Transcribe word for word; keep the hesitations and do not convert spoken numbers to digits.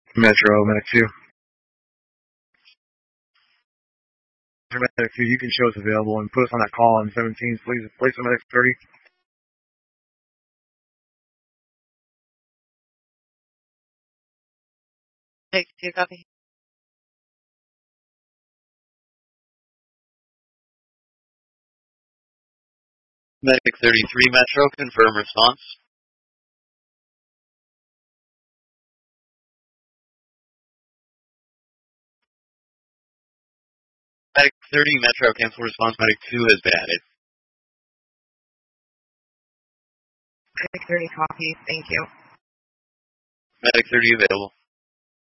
Metro, Medic two. Medic two, you can show us available and put us on that call on seventeen. Please place a Medic thirty. Medic two, copy. Medic thirty-three Metro, confirm response. Medic thirty Metro, cancel response. Medic two has been added. Medic thirty, copy. Thank you. Medic thirty available.